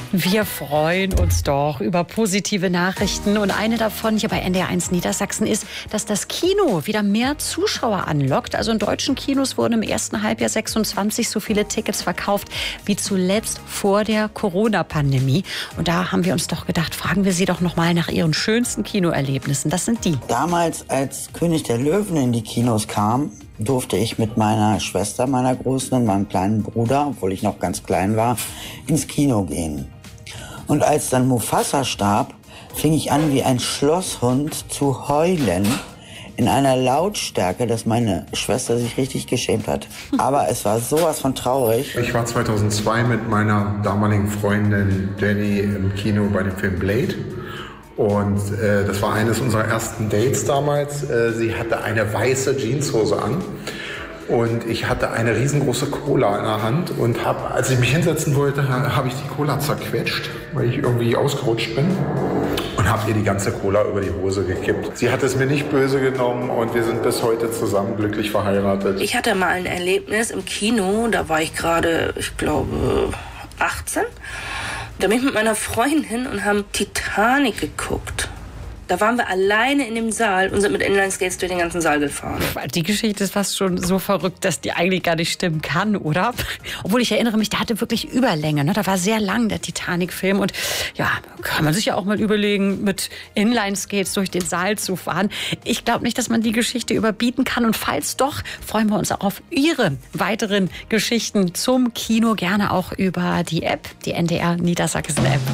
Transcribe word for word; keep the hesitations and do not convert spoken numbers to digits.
Wir freuen uns doch über positive Nachrichten. Und eine davon hier bei N D R eins Niedersachsen ist, dass das Kino wieder mehr Zuschauer anlockt. Also in deutschen Kinos wurden im ersten Halbjahr sechsundzwanzig so viele Tickets verkauft wie zuletzt vor der Corona-Pandemie. Und da haben wir uns doch gedacht, fragen wir Sie doch noch mal nach Ihren schönsten Kinoerlebnissen. Das sind die. Damals, als König der Löwen in die Kinos kam, durfte ich mit meiner Schwester, meiner Großen und meinem kleinen Bruder, obwohl ich noch ganz klein war, ins Kino gehen. Und als dann Mufasa starb, fing ich an, wie ein Schlosshund zu heulen, in einer Lautstärke, dass meine Schwester sich richtig geschämt hat. Aber es war sowas von traurig. Ich war zweitausendzwei mit meiner damaligen Freundin Jenny im Kino bei dem Film Blade. Und äh, das war eines unserer ersten Dates damals. Äh, sie hatte eine weiße Jeanshose an und ich hatte eine riesengroße Cola in der Hand. Und hab, als ich mich hinsetzen wollte, habe ich die Cola zerquetscht, weil ich irgendwie ausgerutscht bin. Und habe ihr die ganze Cola über die Hose gekippt. Sie hat es mir nicht böse genommen und wir sind bis heute zusammen glücklich verheiratet. Ich hatte mal ein Erlebnis im Kino, da war ich gerade, ich glaube, achtzehn. Da bin ich mit meiner Freundin und haben Titanic geguckt. Da waren wir alleine in dem Saal und sind mit Inline-Skates durch den ganzen Saal gefahren. Die Geschichte ist fast schon so verrückt, dass die eigentlich gar nicht stimmen kann, oder? Obwohl ich erinnere mich, der hatte wirklich Überlänge. Ne? Da war sehr lang der Titanic-Film. Und ja, kann man sich ja auch mal überlegen, mit Inline-Skates durch den Saal zu fahren. Ich glaube nicht, dass man die Geschichte überbieten kann. Und falls doch, freuen wir uns auch auf Ihre weiteren Geschichten zum Kino. Gerne auch über die App, die N D R Niedersachsen-App.